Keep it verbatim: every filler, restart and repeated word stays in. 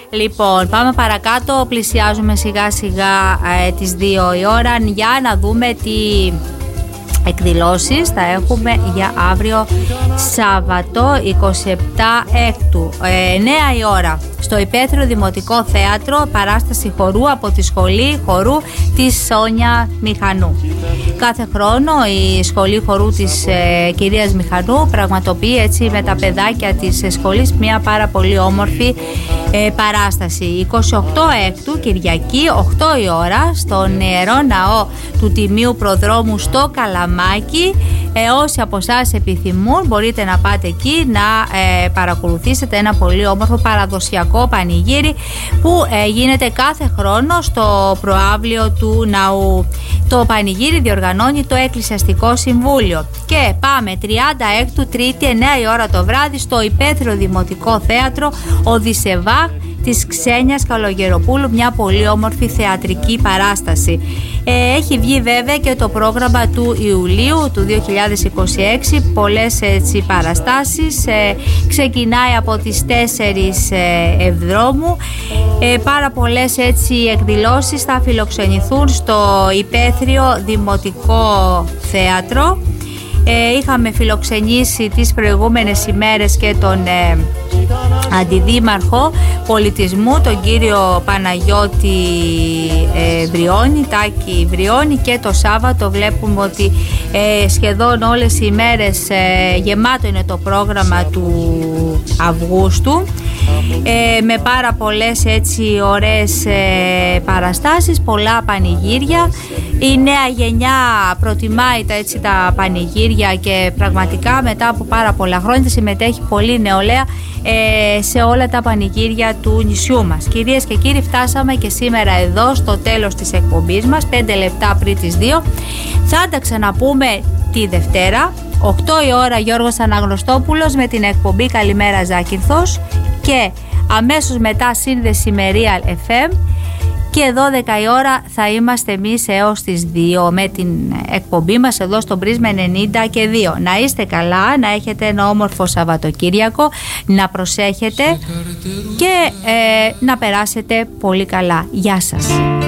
Λοιπόν, πάμε παρακάτω, πλησιάζουμε σιγά σιγά ε, τις δύο η ώρα για να δούμε τι εκδηλώσεις θα έχουμε για αύριο Σάββατο εικοστή εβδόμη έκτου, ε, εννιά η ώρα, στο Υπαίθριο Δημοτικό Θέατρο, παράσταση χορού από τη Σχολή Χορού της Σόνια Μηχανού. Κάθε χρόνο η Σχολή Χορού της ε, κυρίας Μηχανού πραγματοποιεί έτσι με τα παιδάκια της ε, σχολής μια πάρα πολύ όμορφη ε, παράσταση. εικοστή ογδόη έκτου, Κυριακή, οκτώ η ώρα, στον Ιερό Ναό του Τιμίου Προδρόμου στο Καλαμάκι. Ε, όσοι από εσάς επιθυμούν μπορείτε να πάτε εκεί να ε, παρακολουθήσετε ένα πολύ όμορφο παραδοσιακό πανηγύρι που ε, γίνεται κάθε χρόνο στο προαύλιο του ναού. Το πανηγύρι διοργανώνει το Εκκλησιαστικό Συμβούλιο. Και πάμε τριάντα έκτου, Τρίτη, εννιά η ώρα το βράδυ, στο Υπαίθριο Δημοτικό Θέατρο Οδυσσεβάχ της Ξένιας Καλογεροπούλου, μια πολύ όμορφη θεατρική παράσταση. Ε, έχει βγει βέβαια και το πρόγραμμα του Ιουλίου του δύο χιλιάδες είκοσι έξι, πολλές έτσι παραστάσεις, ε, ξεκινάει από τις τέσσερις ε, Εβδρόμου, ε, πάρα πολλές έτσι εκδηλώσεις θα φιλοξενηθούν στο Υπαίθριο Δημοτικό Θέατρο. Ε, είχαμε φιλοξενήσει τις προηγούμενες ημέρες και τον ε, Αντιδήμαρχο Πολιτισμού, τον κύριο Παναγιώτη ε, Βριώνη, Τάκη Βριώνη, και το Σάββατο βλέπουμε ότι ε, σχεδόν όλες οι ημέρες ε, γεμάτο είναι το πρόγραμμα του Αυγούστου, ε, με πάρα πολλές έτσι ωραίες ε, παραστάσεις, πολλά πανηγύρια. Η νέα γενιά προτιμάει τα, έτσι, τα πανηγύρια και πραγματικά μετά από πάρα πολλά χρόνια συμμετέχει πολύ νεολαία ε, σε όλα τα πανηγύρια του νησιού μας. Κυρίες και κύριοι, φτάσαμε και σήμερα εδώ στο τέλος της εκπομπής μας, πέντε λεπτά πριν τις δύο. Θα τα ξαναπούμε τη Δευτέρα, οκτώ η ώρα, Γιώργος Αναγνωστόπουλος με την εκπομπή Καλημέρα Ζάκυνθος, και αμέσως μετά σύνδεση με Real εφ εμ, και δώδεκα η ώρα θα είμαστε εμείς έως τις δύο με την εκπομπή μας εδώ στο Πρίσμα ενενήντα και δύο. Να είστε καλά, να έχετε ένα όμορφο Σαββατοκύριακο, να προσέχετε και ε, να περάσετε πολύ καλά. Γεια σας.